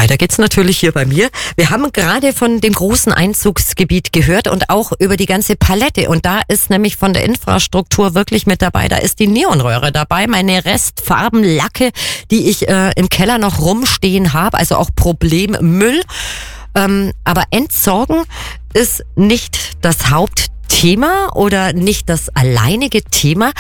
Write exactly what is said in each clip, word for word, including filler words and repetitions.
Weiter geht's natürlich hier bei mir. Wir haben gerade von dem großen Einzugsgebiet gehört und auch über die ganze Palette. Und da ist nämlich von der Infrastruktur wirklich mit dabei. Da ist die Neonröhre dabei, meine Restfarbenlacke, die ich äh, im Keller noch rumstehen habe. Also auch Problemmüll. Ähm, aber Entsorgen ist nicht das Hauptthema oder nicht das alleinige Thema.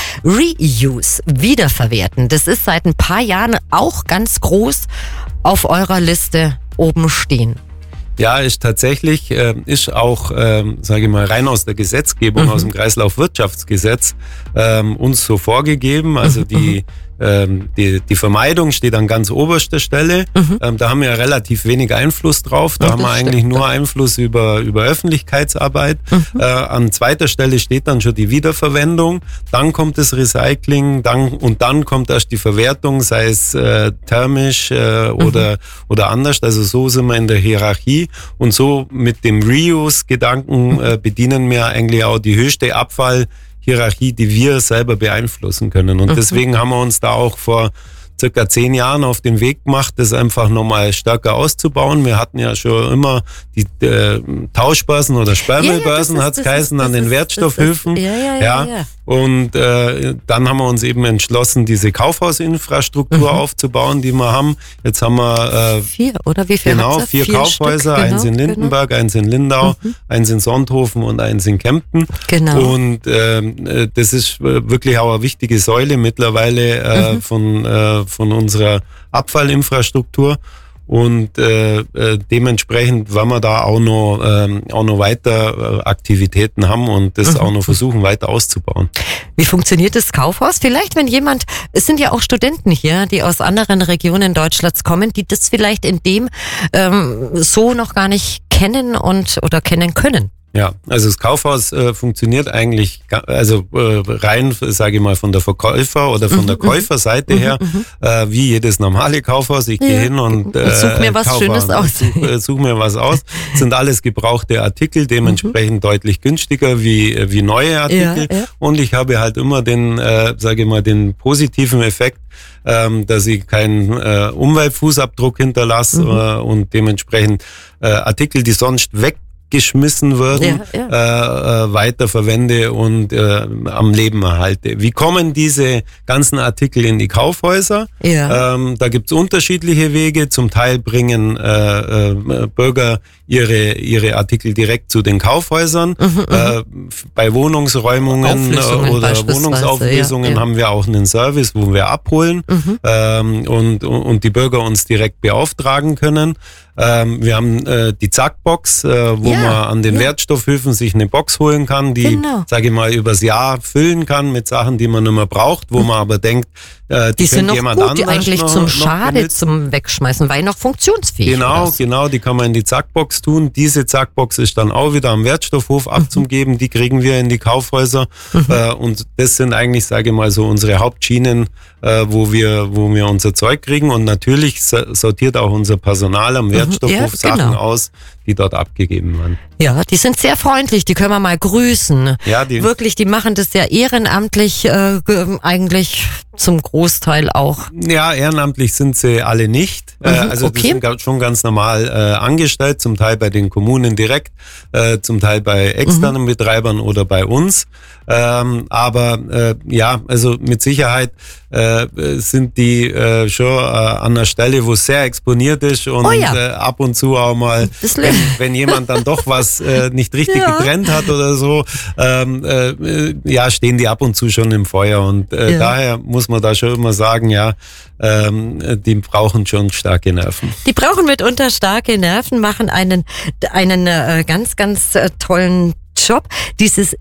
Reuse, wiederverwerten, das ist seit ein paar Jahren auch ganz groß auf eurer Liste oben stehen. Ja, ist tatsächlich, äh, ist auch, ähm, sage ich mal, rein aus der Gesetzgebung, mhm. aus dem Kreislaufwirtschaftsgesetz ähm, uns so vorgegeben. Also die, ähm, die, die Vermeidung steht an ganz oberster Stelle. Mhm. Ähm, da haben wir ja relativ wenig Einfluss drauf. Da ja, haben wir stimmt, eigentlich nur ja. Einfluss über, über Öffentlichkeitsarbeit. Mhm. Äh, an zweiter Stelle steht dann schon die Wiederverwendung. Dann kommt das Recycling dann, und dann kommt erst die Verwertung, sei es äh, thermisch äh, mhm. oder, oder anders. Also so sind wir in der Hierarchie. Und so mit dem Reuse-Gedanken äh, bedienen wir eigentlich auch die höchste Abfallhierarchie, die wir selber beeinflussen können. Und mhm. deswegen haben wir uns da auch vor circa zehn Jahren auf den Weg gemacht, das einfach nochmal stärker auszubauen. Wir hatten ja schon immer die äh, Tauschbörsen oder Sperrmüllbörsen, ja, ja, hat es geheißen, an den ist, Wertstoffhöfen. Ja, ja, ja, ja. ja. Und äh, dann haben wir uns eben entschlossen, diese Kaufhausinfrastruktur mhm. aufzubauen, die wir haben. Jetzt haben wir äh, vier, oder wie viel? Genau, vier, vier Kaufhäuser, Stück, genau, eins in Lindenberg, genau. eins in Lindau, mhm. eins in Sonthofen und eins in Kempten. Genau. Und äh, das ist wirklich auch eine wichtige Säule mittlerweile äh, mhm. von äh, von unserer Abfallinfrastruktur. Und äh, äh, dementsprechend werden wir da auch noch, ähm, auch noch weiter äh, Aktivitäten haben und das mhm. auch noch versuchen, weiter auszubauen. Wie funktioniert das Kaufhaus? Vielleicht, wenn jemand, es sind ja auch Studenten hier, die aus anderen Regionen Deutschlands kommen, die das vielleicht in dem ähm, so noch gar nicht kennen und oder kennen können. Ja, also das Kaufhaus äh, funktioniert eigentlich, also äh, rein, sage ich mal, von der Verkäufer- oder von mhm, der Käuferseite mhm, her, mhm. Äh, wie jedes normale Kaufhaus. Ich ja. gehe hin und äh, such mir was Kaufhaus, Schönes aus. Such, äh, such mir was aus. Das sind alles gebrauchte Artikel, dementsprechend mhm. deutlich günstiger wie wie neue Artikel. Ja, ja. Und ich habe halt immer den, äh, sage ich mal, den positiven Effekt, ähm, dass ich keinen äh, Umweltfußabdruck hinterlasse mhm. äh, und dementsprechend äh, Artikel, die sonst weg geschmissen würden, ja, ja. Äh, weiter verwende und äh, am Leben erhalte. Wie kommen diese ganzen Artikel in die Kaufhäuser? Ja. Ähm, da gibt's unterschiedliche Wege. Zum Teil bringen äh, äh, Bürger ihre ihre Artikel direkt zu den Kaufhäusern. Mhm, äh, bei Wohnungsräumungen oder Wohnungsauflösungen ja, ja. haben wir auch einen Service, wo wir abholen mhm. ähm, und, und die Bürger uns direkt beauftragen können. Ähm, wir haben äh, die Zackbox, äh, wo ja, man an den ja. Wertstoffhöfen sich eine Box holen kann, die, genau. sage ich mal, übers Jahr füllen kann mit Sachen, die man nicht mehr braucht, wo mhm. man aber denkt, äh, die, die sind noch jemand gut, die eigentlich noch, zum noch Schade benutzen. Zum Wegschmeißen, weil noch funktionsfähig ist. Genau, genau, die kann man in die Zackbox tun. Diese Zackbox ist dann auch wieder am Wertstoffhof mhm. abzugeben, die kriegen wir in die Kaufhäuser mhm. äh, und das sind eigentlich, sage ich mal, so unsere Hauptschienen, äh, wo wir wo wir unser Zeug kriegen und natürlich sortiert auch unser Personal am Wertstoffhof ja, Sachen genau. aus, die dort abgegeben werden. Ja, die sind sehr freundlich, die können wir mal grüßen. Ja, die wirklich, die machen das ja ehrenamtlich äh, eigentlich zum Großteil auch. Ja, ehrenamtlich sind sie alle nicht. Mhm, äh, also okay. die sind schon ganz normal äh, angestellt, zum Teil bei den Kommunen direkt, äh, zum Teil bei externen mhm. Betreibern oder bei uns. Ähm, aber äh, ja, also mit Sicherheit äh, sind die äh, schon äh, an einer Stelle, wo es sehr exponiert ist und oh ja. äh, ab und zu auch mal, wenn, wenn jemand dann doch was äh, nicht richtig ja. getrennt hat oder so, ähm, äh, ja, stehen die ab und zu schon im Feuer und äh, ja. daher muss man da schon immer sagen, ja, ähm, die brauchen schon starke Nerven. Die brauchen mitunter starke Nerven, machen einen, einen äh, ganz, ganz äh, tollen Job. Dieses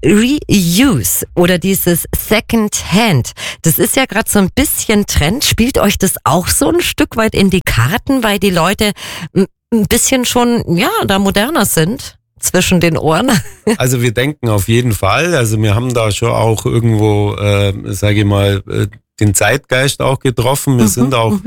Reuse oder dieses Second-Hand, das ist ja gerade so ein bisschen Trend. Spielt euch das auch so ein Stück weit in die Karten, weil die Leute ein bisschen schon, ja, da moderner sind? Zwischen den Ohren? Also wir denken auf jeden Fall. Also wir haben da schon auch irgendwo, äh, sage ich mal, äh, den Zeitgeist auch getroffen. Wir mhm, sind auch mhm.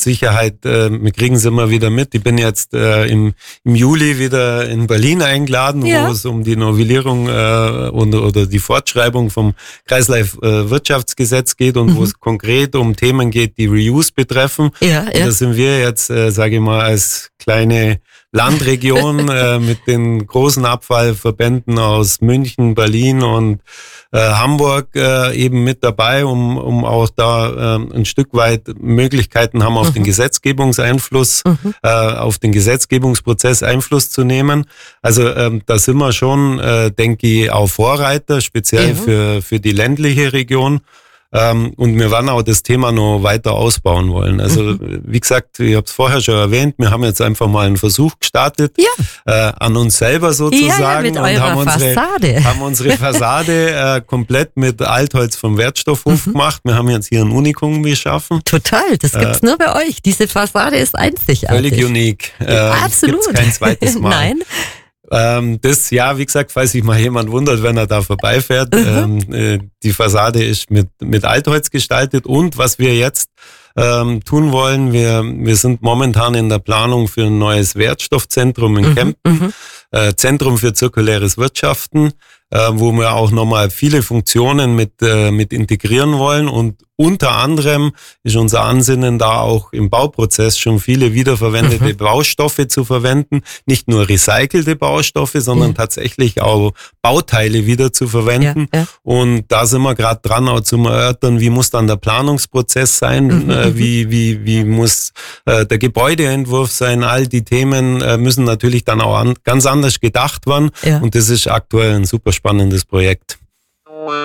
Sicherheit, äh, wir kriegen es immer wieder mit. Ich bin jetzt äh, im, im Juli wieder in Berlin eingeladen, ja. wo es um die Novellierung äh, und, oder die Fortschreibung vom Kreislaufwirtschaftsgesetz geht und mhm. wo es konkret um Themen geht, die Reuse betreffen. Ja, ja. Da sind wir jetzt, äh, sage ich mal, als kleine Landregion äh, mit den großen Abfallverbänden aus München, Berlin und äh, Hamburg äh, eben mit dabei, um um auch da äh, ein Stück weit Möglichkeiten haben, auf mhm. den Gesetzgebungseinfluss, mhm. äh, auf den Gesetzgebungsprozess Einfluss zu nehmen. Also ähm, da sind wir schon, äh, denke ich, auch Vorreiter, speziell mhm. für für die ländliche Region. Ähm, und wir werden auch das Thema noch weiter ausbauen wollen. Also mhm. wie gesagt, ich habe es vorher schon erwähnt, wir haben jetzt einfach mal einen Versuch gestartet, ja. äh, an uns selber sozusagen. Ja, ja, mit und haben unsere, Fassade. haben unsere Fassade äh, komplett mit Altholz vom Wertstoffhof mhm. gemacht. Wir haben jetzt hier ein Unikum geschaffen. Total, das gibt's äh, nur bei euch. Diese Fassade ist einzigartig. Völlig unique. Äh, Absolut. Gibt's kein zweites Mal. Nein. Ähm, das, ja, wie gesagt, falls sich mal jemand wundert, wenn er da vorbeifährt, mhm. ähm, äh, die Fassade ist mit, mit Altholz gestaltet und was wir jetzt ähm, tun wollen, wir, wir sind momentan in der Planung für ein neues Wertstoffzentrum in mhm. Kempten, mhm. Äh, Zentrum für zirkuläres Wirtschaften, äh, wo wir auch nochmal viele Funktionen mit, äh, mit integrieren wollen und unter anderem ist unser Ansinnen, da auch im Bauprozess schon viele wiederverwendete mhm. Baustoffe zu verwenden. Nicht nur recycelte Baustoffe, sondern ja. tatsächlich auch Bauteile wieder zu verwenden. Ja, ja. Und da sind wir gerade dran, auch zu erörtern, wie muss dann der Planungsprozess sein, mhm. äh, wie, wie, wie muss äh, der Gebäudeentwurf sein. All die Themen äh, müssen natürlich dann auch an, ganz anders gedacht werden. Ja. Und das ist aktuell ein super spannendes Projekt.